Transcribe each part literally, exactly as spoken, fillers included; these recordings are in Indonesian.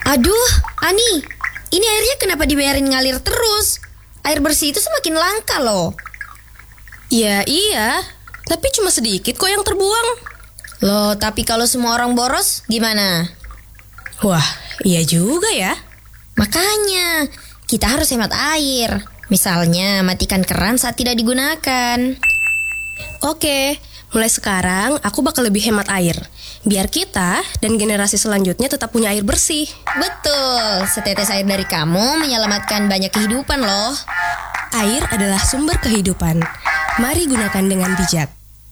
Aduh, Ani, ini airnya kenapa dibiarin ngalir terus? Air bersih itu semakin langka loh. Ya iya, tapi cuma sedikit kok yang terbuang. Loh, tapi kalau semua orang boros gimana? Wah, iya juga ya. Makanya, kita harus hemat air. Misalnya, matikan keran saat tidak digunakan. Oke, mulai sekarang aku bakal lebih hemat air. Biar kita dan generasi selanjutnya tetap punya air bersih. Betul, setetes air dari kamu menyelamatkan banyak kehidupan loh. Air adalah sumber kehidupan. Mari gunakan dengan bijak.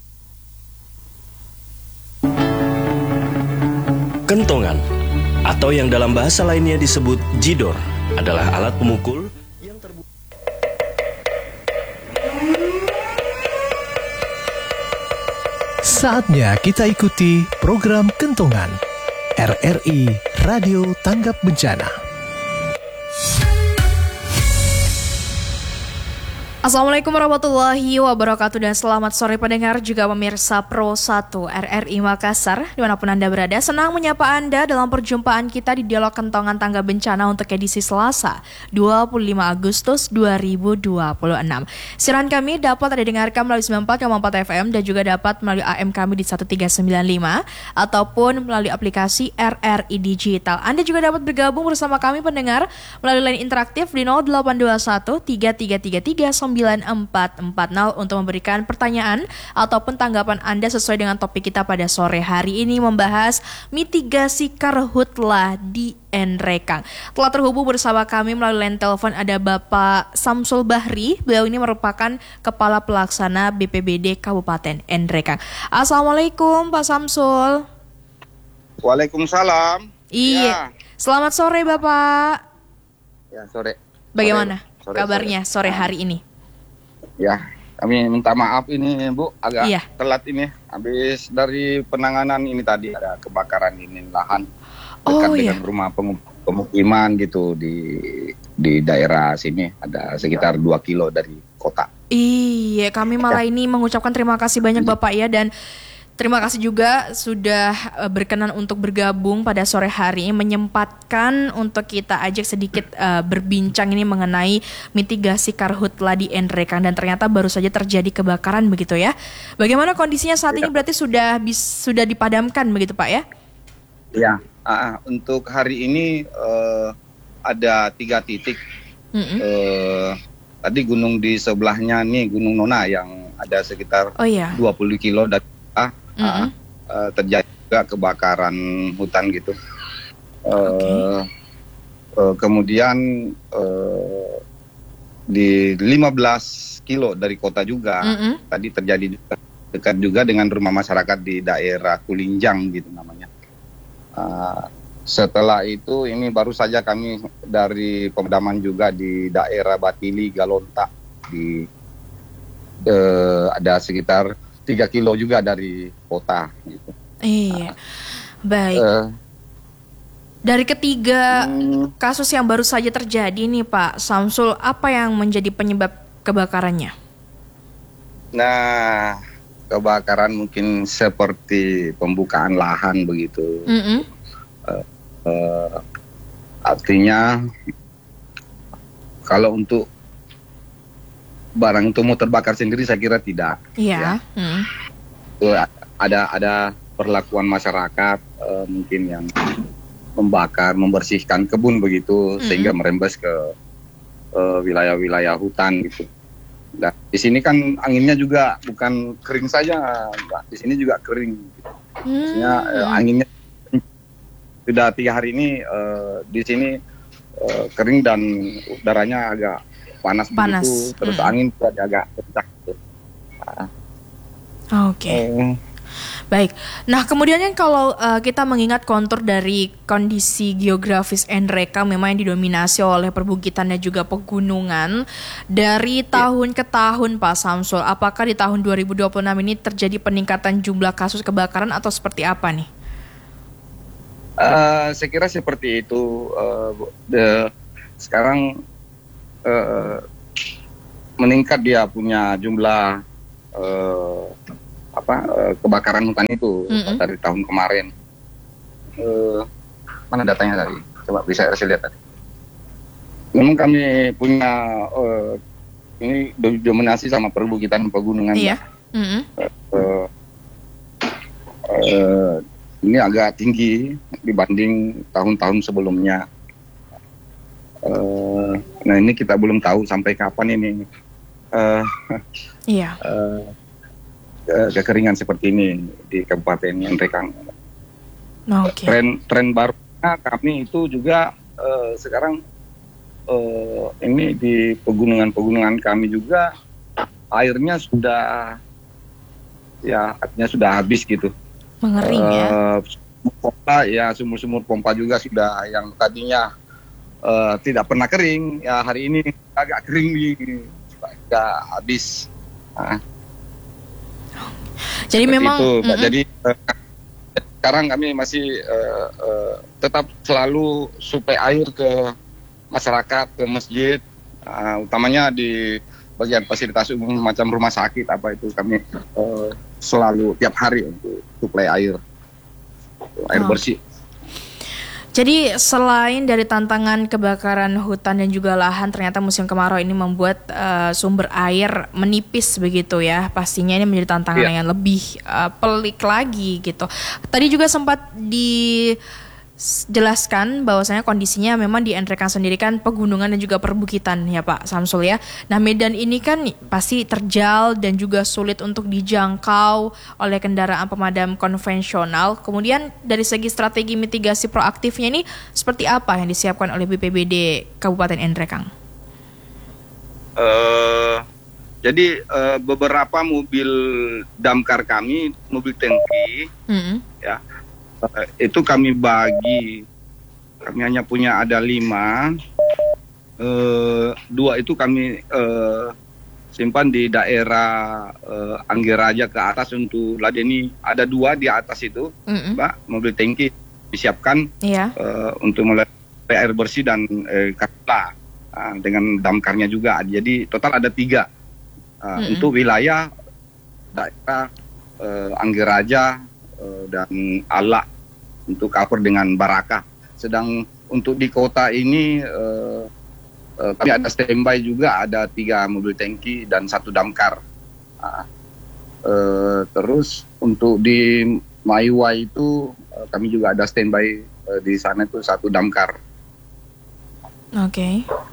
Kentongan, atau yang dalam bahasa lainnya disebut jidor, adalah alat pemukul yang terbuat. Saatnya kita ikuti program Kentongan R R I Radio Tanggap Bencana. Assalamualaikum warahmatullahi wabarakatuh dan selamat sore pendengar juga pemirsa Pro satu R R I Makassar dimanapun Anda berada. Senang menyapa Anda dalam perjumpaan kita di Dialog Kentongan Tangga Bencana untuk edisi Selasa dua puluh lima Agustus dua ribu dua puluh enam. Siaran kami dapat Anda dengarkan melalui sembilan puluh empat koma empat F M dan juga dapat melalui A M kami di seratus tiga puluh sembilan koma lima ataupun melalui aplikasi R R I Digital. Anda juga dapat bergabung bersama kami pendengar melalui line interaktif di nol delapan dua satu tiga tiga tiga tiga sembilan empat empat nol untuk memberikan pertanyaan ataupun tanggapan Anda sesuai dengan topik kita pada sore hari ini, membahas mitigasi karhutlah di Nrekang. Telah terhubung bersama kami melalui line telepon ada Bapak Samsul Bahri. Beliau ini merupakan Kepala Pelaksana B P B D Kabupaten Nrekang. Assalamualaikum Pak Samsul. Waalaikumsalam. Iya. Ya. Selamat sore Bapak. Ya, sore. Bagaimana sore, kabarnya sore. sore hari ini? Ya, kami minta maaf ini Bu, agak iya. telat ini. Habis dari penanganan ini tadi ada kebakaran ini lahan dekat oh, dengan iya. rumah pemukiman gitu di di daerah sini, ada sekitar dua kilo dari kota. Iya, kami malah ya. ini mengucapkan terima kasih banyak Bapak ya, dan terima kasih juga sudah berkenan untuk bergabung pada sore hari ini, menyempatkan untuk kita ajak sedikit uh, berbincang ini mengenai mitigasi karhutlah di Nrekang, dan ternyata baru saja terjadi kebakaran begitu ya. Bagaimana kondisinya saat ya. ini, berarti sudah bis, sudah dipadamkan begitu Pak ya? Ya, uh, untuk hari ini uh, ada tiga titik. Mm-hmm. Uh, tadi gunung di sebelahnya nih, Gunung Nona yang ada sekitar oh, iya. dua puluh kilo dari Mm-hmm. Uh, terjadi juga kebakaran hutan gitu. Uh, okay. uh, kemudian uh, di lima belas kilo dari kota juga mm-hmm. tadi terjadi juga, dekat juga dengan rumah masyarakat di daerah Kulinjang gitu namanya. Uh, setelah itu ini baru saja kami dari pemadaman juga di daerah Batili Galonta di uh, ada sekitar tiga kilo juga dari kota gitu. Iya. Baik. Uh, Dari ketiga hmm, kasus yang baru saja terjadi nih Pak Samsul, apa yang menjadi penyebab kebakarannya? Nah, kebakaran mungkin seperti pembukaan lahan begitu. Mm-hmm. Uh, uh, artinya kalau untuk barang itu mau terbakar sendiri saya kira tidak. Iya. Ya. Hmm. Ada ada perlakuan masyarakat uh, mungkin yang membakar, membersihkan kebun begitu, hmm. sehingga merembes ke uh, wilayah-wilayah hutan gitu. Nah, di sini kan anginnya juga bukan kering saja, Mbak. Di sini juga kering. Gitu. Maksudnya hmm. uh, anginnya sudah tiga hari ini uh, di sini uh, kering dan udaranya agak panas, panas. begitu, terus hmm. angin juga agak kencang. Nah. Oke. Okay. Um. Baik. Nah, kemudian kan kalau uh, kita mengingat kontur dari kondisi geografis Nrekang memang yang didominasi oleh perbukitan dan juga pegunungan dari tahun ke tahun Pak Samsul. Apakah di tahun dua ribu dua puluh enam ini terjadi peningkatan jumlah kasus kebakaran atau seperti apa nih? Uh, saya kira seperti itu. Uh, the, sekarang Uh, meningkat dia punya jumlah uh, apa uh, kebakaran hutan itu mm-hmm. dari tahun kemarin. Uh, mana datanya tadi? coba bisa saya lihat tadi. Memang kami punya uh, ini dominasi sama perbukitan pegunungan. Iya. Mm-hmm. Uh, uh, ini agak tinggi dibanding tahun-tahun sebelumnya. Uh, nah ini kita belum tahu sampai kapan ini uh, iya. uh, uh, kekeringan seperti ini di Kabupaten Nrekang. Okay. Tren tren barunya kami itu juga uh, sekarang uh, ini di pegunungan-pegunungan kami juga airnya sudah ya artinya sudah habis gitu. Mengering uh, ya. Pompa ya sumur-sumur pompa juga sudah yang tadinya uh, tidak pernah kering ya hari ini agak kering nih, agak habis. Nah, jadi memang itu, mm-hmm. jadi uh, sekarang kami masih uh, uh, tetap selalu suplai air ke masyarakat, ke masjid, uh, utamanya di bagian fasilitas umum macam rumah sakit apa itu kami uh, selalu tiap hari untuk suplai air, air oh. bersih. Jadi selain dari tantangan kebakaran hutan dan juga lahan, ternyata musim kemarau ini membuat uh, sumber air menipis begitu ya. Pastinya ini menjadi tantangan yeah. yang lebih uh, pelik lagi gitu. Tadi juga sempat dijelaskan bahwasanya kondisinya memang di Nrekang sendiri kan pegunungan dan juga perbukitan ya Pak Samsul ya. Nah medan ini kan pasti terjal dan juga sulit untuk dijangkau oleh kendaraan pemadam konvensional. Kemudian dari segi strategi mitigasi proaktifnya ini seperti apa yang disiapkan oleh B P B D Kabupaten Nrekang? Uh, jadi uh, beberapa mobil damkar kami, mobil tangki mm-hmm. ya. Uh, itu kami bagi, kami hanya punya ada lima, uh, dua itu kami uh, simpan di daerah uh, Anggeraja ke atas untuk ladeni, ada dua di atas itu, mm-hmm. Mbak, mobil tangki disiapkan yeah. uh, untuk mulai air bersih dan uh, kata uh, dengan damkarnya juga, jadi total ada tiga uh, mm-hmm. untuk wilayah daerah uh, Anggeraja dan Alak untuk cover dengan Barakah. Sedang untuk di kota ini uh, uh, kami ada standby juga, ada tiga mobil tangki dan satu damkar. Uh, uh, terus untuk di Maiwa itu uh, kami juga ada standby uh, di sana itu satu damkar. Oke. Okay.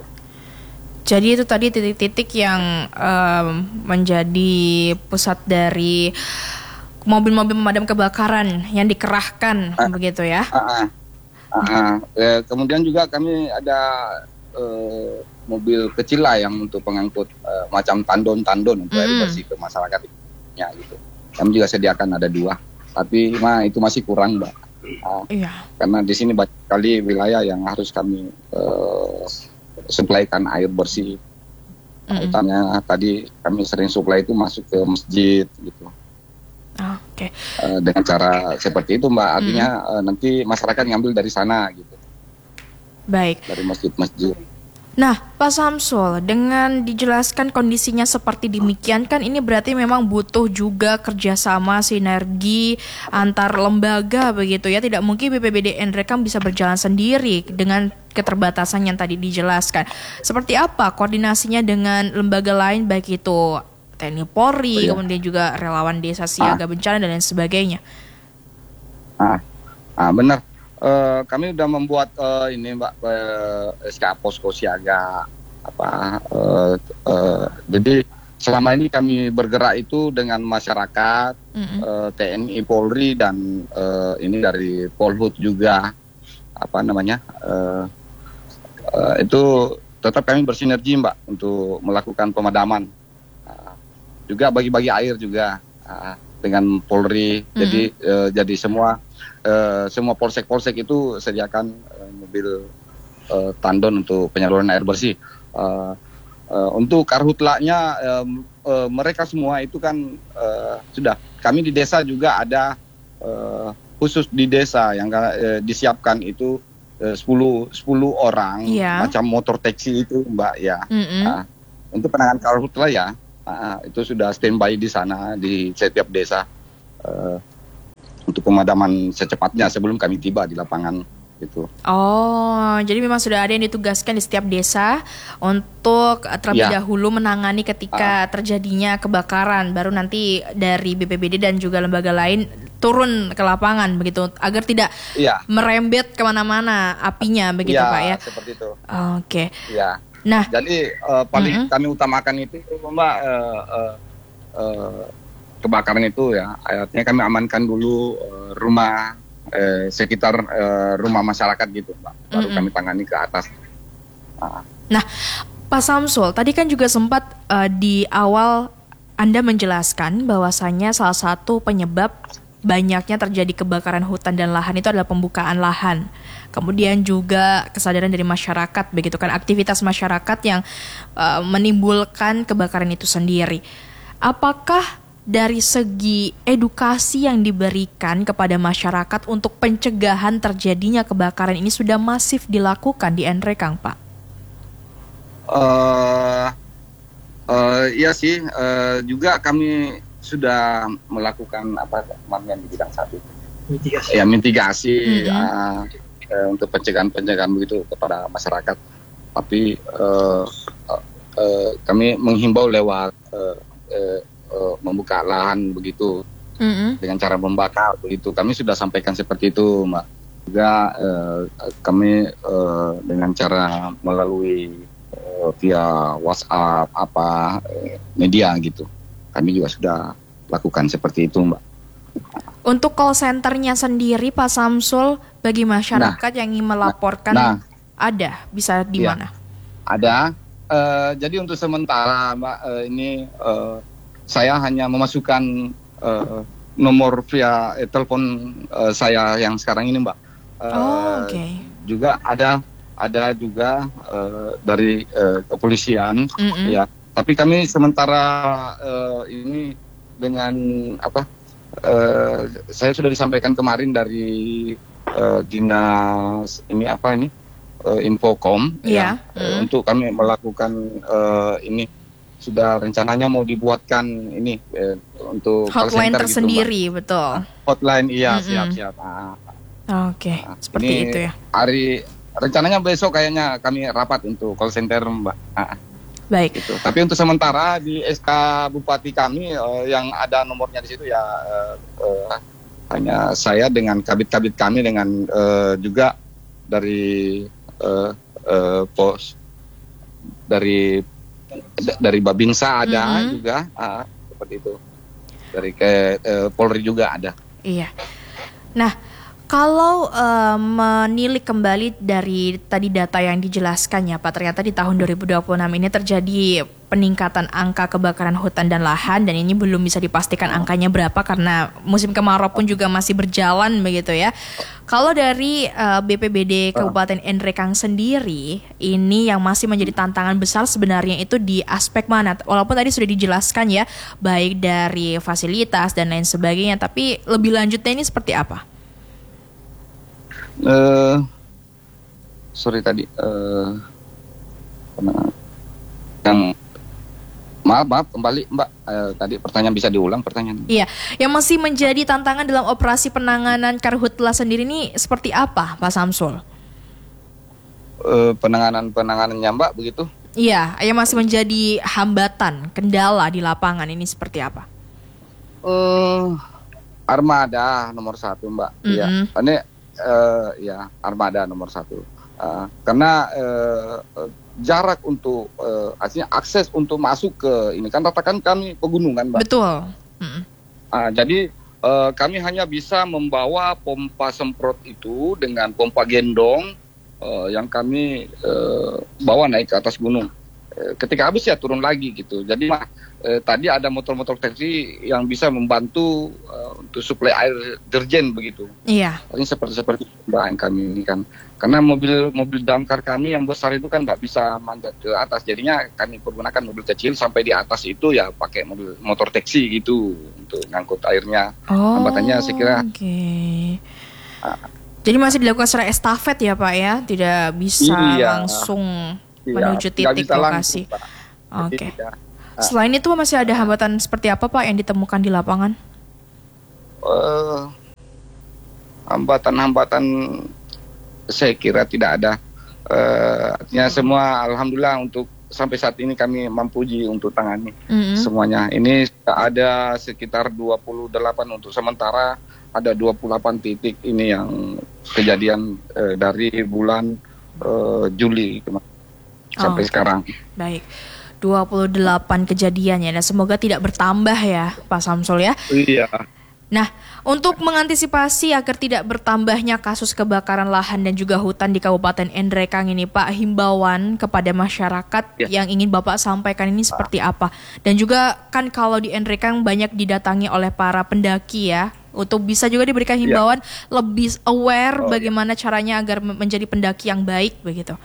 Jadi itu tadi titik-titik yang um, menjadi pusat dari mobil-mobil pemadam kebakaran yang dikerahkan uh, begitu ya. Uh, uh, uh, uh, kemudian juga kami ada uh, mobil kecil lah yang untuk pengangkut uh, macam tandon-tandon untuk mm. air bersih ke masyarakat ya gitu. Kami juga sediakan ada dua, tapi mah itu masih kurang Mbak. Uh, iya. Karena di sini banyak sekali wilayah yang harus kami uh, suplaikan air bersih. Mm. Utamanya tadi kami sering suplai itu masuk ke masjid gitu. Oh, Oke. Okay. Uh, dengan cara seperti itu Mbak, artinya mm. uh, nanti masyarakat ngambil dari sana gitu. Baik. Dari masjid-masjid. Nah, Pak Samsul, dengan dijelaskan kondisinya seperti demikian kan ini berarti memang butuh juga kerjasama sinergi antar lembaga begitu ya. Tidak mungkin B P B D Nrekang bisa berjalan sendiri dengan keterbatasan yang tadi dijelaskan. Seperti apa koordinasinya dengan lembaga lain baik itu T N I Polri, oh, iya. kemudian juga relawan desa siaga ah. bencana dan lain sebagainya. Ah, ah benar. Uh, kami sudah membuat uh, ini Mbak uh, S K posko siaga apa. Uh, uh, jadi selama ini kami bergerak itu dengan masyarakat, mm-hmm. uh, T N I Polri dan uh, ini dari Polhut juga apa namanya uh, uh, itu tetap kami bersinergi Mbak untuk melakukan pemadaman. Juga bagi-bagi air juga uh, dengan Polri, mm-hmm. jadi uh, jadi semua uh, semua polsek-polsek itu sediakan uh, mobil uh, tandon untuk penyaluran air bersih. Uh, uh, untuk karhutlanya uh, uh, mereka semua itu kan uh, sudah. Kami di desa juga ada uh, khusus di desa yang uh, disiapkan itu uh, sepuluh orang yeah. macam motor taksi itu Mbak ya. Mm-hmm. Uh, untuk penanganan karhutla ya. Nah, itu sudah standby di sana di setiap desa uh, untuk pemadaman secepatnya sebelum kami tiba di lapangan itu. Oh, jadi memang sudah ada yang ditugaskan di setiap desa untuk uh, terlebih Ya. dahulu menangani ketika terjadinya kebakaran, baru nanti dari B P B D dan juga lembaga lain turun ke lapangan begitu, agar tidak Iya. merembet kemana-mana apinya begitu Iya, Pak ya. seperti itu. Oke. Ya. Nah, Jadi eh, paling Mm-mm. kami utamakan itu Mbak eh, eh, eh, kebakaran itu ya. Artinya kami amankan dulu eh, rumah eh, sekitar eh, rumah masyarakat gitu Mbak. Baru Mm-mm. kami tangani ke atas. Nah, Nah, Pak Samsul, tadi kan juga sempat uh, di awal Anda menjelaskan bahwasannya salah satu penyebab banyaknya terjadi kebakaran hutan dan lahan itu adalah pembukaan lahan. Kemudian juga kesadaran dari masyarakat, begitu kan, aktivitas masyarakat yang uh, menimbulkan kebakaran itu sendiri. Apakah dari segi edukasi yang diberikan kepada masyarakat untuk pencegahan terjadinya kebakaran ini sudah masif dilakukan di Enrekang, Pak? eh eh, iya sih, eh, juga kami sudah melakukan apa kemarin di bidang satu. Mitigasi. Ya mitigasi. Mm-hmm. uh, eh, untuk pencegahan-pencegahan begitu kepada masyarakat. Tapi eh, eh, kami menghimbau lewat eh, eh, eh, membuka lahan begitu Mm-hmm. dengan cara membakar begitu. Kami sudah sampaikan seperti itu, Mbak. Juga eh, kami eh, dengan cara melalui eh, via WhatsApp apa eh, media gitu. Kami juga sudah lakukan seperti itu, Mbak. Untuk call center-nya sendiri, Pak Samsul, bagi masyarakat yang ingin melaporkan, nah. ada, bisa di Iya. mana? Ada. Eh, jadi untuk sementara, Mbak, eh, ini eh, saya hanya memasukkan eh, nomor via eh, telepon eh, saya yang sekarang ini, Mbak. Eh, Oh, oke. Juga ada, ada juga eh, dari eh, kepolisian, Mm-mm. ya. Tapi kami sementara eh, ini dengan apa? Uh, saya sudah disampaikan kemarin dari uh, dinas ini apa ini uh, Infocom Iya. ya uh, untuk kami melakukan uh, ini sudah rencananya mau dibuatkan ini uh, untuk call Hotline center tersendiri, gitu, betul. Mbak. Hotline iya Mm-mm. siap-siap. Ah, Oke, ah, seperti ini itu ya. Hari rencananya besok kayaknya kami rapat untuk call center, Mbak. Ah, Baik. gitu. Tapi untuk sementara di S K Bupati kami eh, yang ada nomornya di situ ya eh, eh, hanya saya dengan kabit-kabit kami dengan eh, juga dari eh, eh, pos dari d- dari Babinsa ada Mhm. juga ah, seperti itu. Dari ke eh, Polri juga ada. Iya. Nah, kalau eh, menilik kembali dari tadi data yang dijelaskan ya Pak, ternyata di tahun dua ribu dua puluh enam ini terjadi peningkatan angka kebakaran hutan dan lahan, dan ini belum bisa dipastikan angkanya berapa karena musim kemarau pun juga masih berjalan begitu ya. Kalau dari eh, B P B D Kabupaten Enrekang sendiri, ini yang masih menjadi tantangan besar sebenarnya itu di aspek mana? Walaupun tadi sudah dijelaskan ya, baik dari fasilitas dan lain sebagainya, tapi lebih lanjutnya ini seperti apa? Eh, sorry tadi eh, pernah- yang maaf maaf kembali Mbak eh, tadi pertanyaan bisa diulang pertanyaan. Iya, yang masih menjadi tantangan dalam operasi penanganan karhutla sendiri ini seperti apa, Pak Samsul? Eh, penanganan penanganannya Mbak begitu. Iya, yang masih menjadi hambatan, kendala di lapangan ini seperti apa? Eh, armada nomor satu Mbak. Iya, Mm-mm. ini eh, ya armada nomor satu. Eh, karena eh, eh, jarak untuk eh, artinya akses untuk masuk ke ini kan ratakan kami pegunungan Mbak. Betul. Mm-mm. Ah, jadi eh, kami hanya bisa membawa pompa semprot itu dengan pompa gendong eh, yang kami eh, bawa naik ke atas gunung. Eh, ketika habis ya turun lagi gitu. Jadi eh, tadi ada motor-motor taksi yang bisa membantu eh, untuk suplai air deterjen begitu. Iya. Ini seperti seperti bahan kami ini kan. Karena mobil mobil damkar kami yang besar itu kan nggak bisa manjat ke atas. Jadinya kami pergunakan mobil kecil sampai di atas itu ya pakai mobil motor taksi gitu untuk ngangkut airnya. Oh, Hambatannya saya kira oke. Jadi masih dilakukan secara estafet ya Pak ya, tidak bisa Iya. langsung Iya, menuju nggak titik bisa lokasi. langsung, Pak. Jadi, Oke. ya, Selain itu masih ada hambatan seperti apa Pak yang ditemukan di lapangan? eh, hambatan-hambatan saya kira tidak ada. Uh, artinya semua alhamdulillah untuk sampai saat ini kami mampu Ji untuk tangani mm-hmm. semuanya. Ini ada sekitar dua puluh delapan untuk sementara, ada dua puluh delapan titik ini yang kejadian uh, dari bulan uh, Juli sampai oh, sekarang. Baik. dua puluh delapan kejadiannya dan semoga tidak bertambah ya Pak Samsul ya. Iya. Nah, untuk mengantisipasi agar tidak bertambahnya kasus kebakaran lahan dan juga hutan di Kabupaten Nrekang ini, Pak, himbauan kepada masyarakat ya. yang ingin Bapak sampaikan ini seperti apa? Dan juga kan kalau di Nrekang banyak didatangi oleh para pendaki ya, untuk bisa juga diberikan himbauan ya. lebih aware oh, bagaimana ya. caranya agar menjadi pendaki yang baik begitu.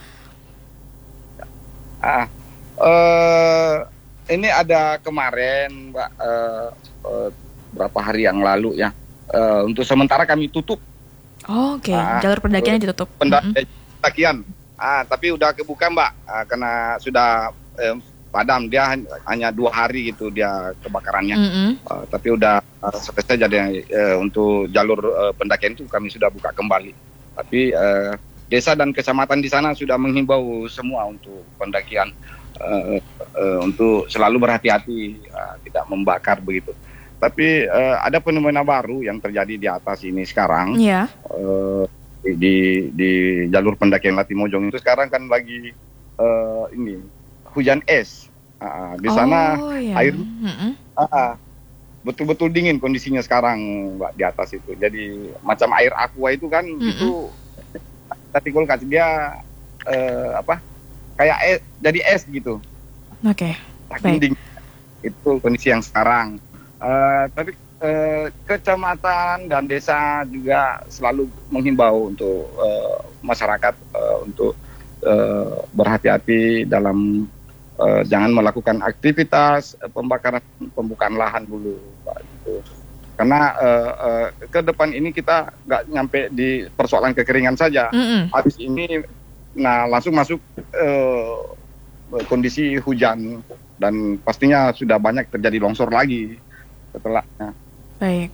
Ah, uh, ini ada kemarin, Mbak. Uh, uh, berapa hari yang lalu ya, uh, untuk sementara kami tutup. Oh, Oke, okay. uh, jalur pendakiannya ditutup. Pendakian, mm-hmm. uh, tapi udah kebuka Mbak, uh, karena sudah uh, padam. Dia hanya dua hari gitu dia kebakarannya. Mm-hmm. Uh, tapi udah uh, selesai jadi uh, untuk jalur uh, pendakian itu kami sudah buka kembali. Tapi uh, desa dan kecamatan di sana sudah menghimbau semua untuk pendakian uh, uh, untuk selalu berhati-hati, uh, tidak membakar begitu. Tapi uh, ada fenomena baru yang terjadi di atas ini sekarang. Yeah. Uh, di di jalur pendakian Latimojong itu sekarang kan lagi uh, ini hujan es. Uh, di sana oh, yeah. air mm-hmm. uh, betul-betul dingin kondisinya sekarang, Mbak, di atas itu. Jadi macam air aqua itu kan mm-hmm. itu tadi kasih dia uh, apa? Kayak es, jadi es gitu. Oke. Okay. Itu kondisi yang sekarang. Uh, tapi uh, kecamatan dan desa juga selalu menghimbau untuk uh, masyarakat uh, untuk uh, berhati-hati dalam uh, jangan melakukan aktivitas uh, pembakaran pembukaan lahan dulu, Pak, gitu. Karena uh, uh, ke depan ini kita nggak nyampe di persoalan kekeringan saja. Mm-hmm. Habis ini, nah langsung masuk uh, kondisi hujan dan pastinya sudah banyak terjadi longsor lagi setelahnya. Baik.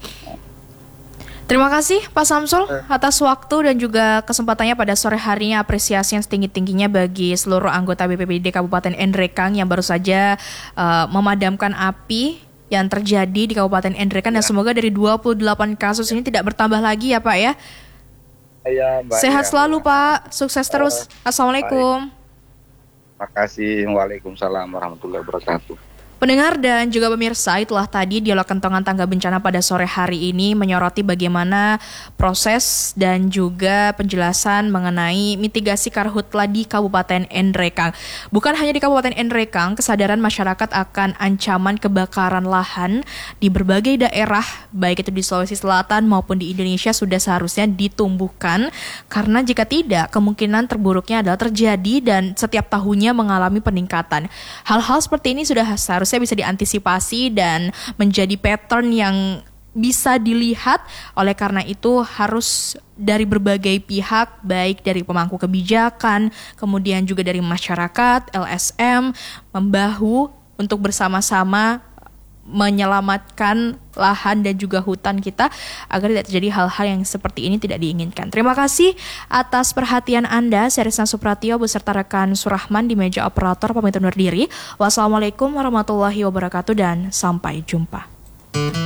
Terima kasih Pak Samsul atas waktu dan juga kesempatannya pada sore harinya. Apresiasi yang setinggi-tingginya bagi seluruh anggota B P B D Kabupaten Nrekang yang baru saja uh, memadamkan api yang terjadi di Kabupaten Nrekang ya. Dan semoga dari dua puluh delapan kasus ini tidak bertambah lagi ya Pak ya. Ya, Mbak, sehat ya, selalu Mbak. Pak, sukses terus. Uh, Assalamualaikum. Terima kasih. Waalaikumsalam warahmatullahi wabarakatuh. Pendengar dan juga pemirsa, itulah tadi dialog kentongan tangga bencana pada sore hari ini menyoroti bagaimana proses dan juga penjelasan mengenai mitigasi karhutla di Kabupaten Nrekang. Bukan hanya di Kabupaten Nrekang, kesadaran masyarakat akan ancaman kebakaran lahan di berbagai daerah, baik itu di Sulawesi Selatan maupun di Indonesia sudah seharusnya ditumbuhkan, karena jika tidak, kemungkinan terburuknya adalah terjadi dan setiap tahunnya mengalami peningkatan. Hal-hal seperti ini sudah seharusnya bisa diantisipasi dan menjadi pattern yang bisa dilihat. Oleh karena itu harus dari berbagai pihak, baik dari pemangku kebijakan, kemudian juga dari masyarakat, L S M, membahu untuk bersama-sama menyelamatkan lahan dan juga hutan kita agar tidak terjadi hal-hal yang seperti ini tidak diinginkan. Terima kasih atas perhatian Anda. Saya Risna Supratio beserta rekan Surahman di meja operator pamit undur diri. Wassalamualaikum warahmatullahi wabarakatuh dan sampai jumpa.